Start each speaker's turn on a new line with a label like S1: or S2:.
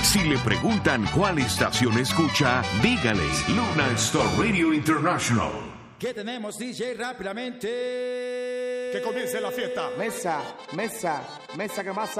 S1: Si le preguntan cuál estación escucha, dígale Luna Star Radio International.
S2: ¿Qué tenemos, DJ? Rápidamente.
S3: Que comience la fiesta.
S4: Mesa, que más